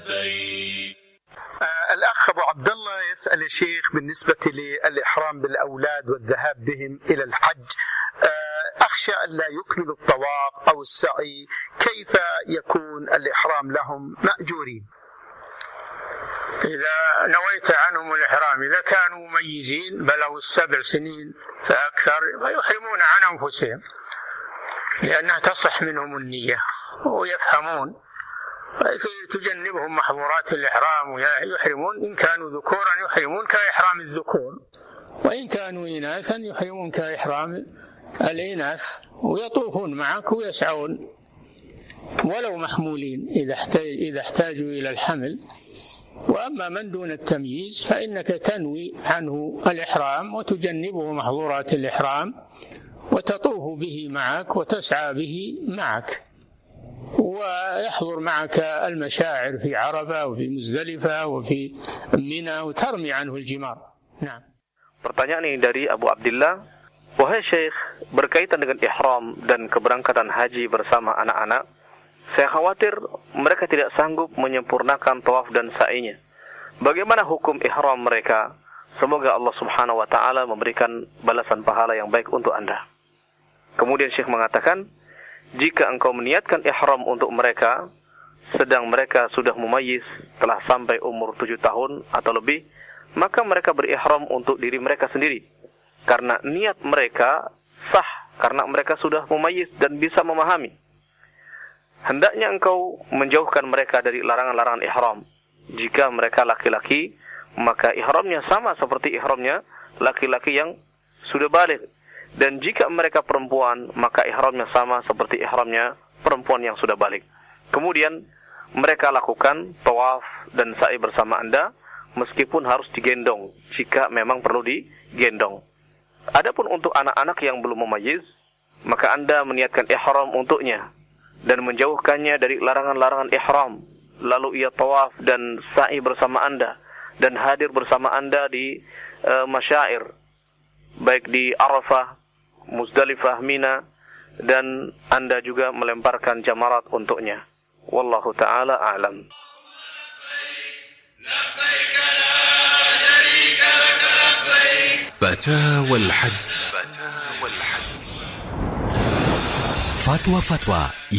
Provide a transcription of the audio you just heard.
الأخ أبو عبد الله يسأل الشيخ بالنسبة للإحرام بالأولاد والذهاب بهم إلى الحج، أخشى أن لا يكملوا الطواف أو السعي، كيف يكون الإحرام لهم مأجورين؟ إذا نويت عنهم الإحرام إذا كانوا مميزين بلغوا 7 سنين فأكثر فيحرمون عن أنفسهم، لأنها تصح منهم النية ويفهمون، تجنبهم محظورات الإحرام ويحرمون. إن كانوا ذكورا يحرمون كإحرام الذكور، وإن كانوا إناثا يحرمون كإحرام الإناث، ويطوفون معك ويسعون ولو محمولين إذا احتاجوا إلى الحمل. وأما من دون التمييز فإنك تنوي عنه الإحرام وتجنبه محظورات الإحرام وتطوف به معك وتسعى به معك، ويحضر معك المشاعر في عرفة وفي مزدلفة وفي منى وترمي عنه الجمار. نعم. Pertanyaan ini dari Abu Abdillah. Wahai Syekh, berkaitan dengan ihram dan keberangkatan haji bersama anak-anak, saya khawatir mereka tidak sanggup menyempurnakan tawaf dan sa'inya. Bagaimana hukum ihram mereka? Semoga Allah Subhanahu wa taala memberikan balasan pahala yang baik untuk Anda. Kemudian Syekh mengatakan, jika engkau meniatkan ihram untuk mereka, sedang mereka sudah mumayyiz, telah sampai umur 7 tahun atau lebih, maka mereka berihram untuk diri mereka sendiri. Karena niat mereka sah, karena mereka sudah mumayyiz dan bisa memahami. Hendaknya engkau menjauhkan mereka dari larangan-larangan ihram. Jika mereka laki-laki, maka ihramnya sama seperti ihramnya laki-laki yang sudah baligh. Dan jika mereka perempuan, maka ihramnya sama seperti ihramnya perempuan yang sudah baligh. Kemudian mereka lakukan tawaf dan sa'i bersama Anda, meskipun harus digendong jika memang perlu digendong. Adapun untuk anak-anak yang belum mumayyiz, maka Anda meniatkan ihram untuknya dan menjauhkannya dari larangan-larangan ihram, lalu ia tawaf dan sa'i bersama Anda dan hadir bersama Anda di masyair, baik di Arafah, Muzdalifah, Mina, dan Anda juga melemparkan jamarat untuknya. Wallahu ta'ala a'lam. فتاوى الحج فتوى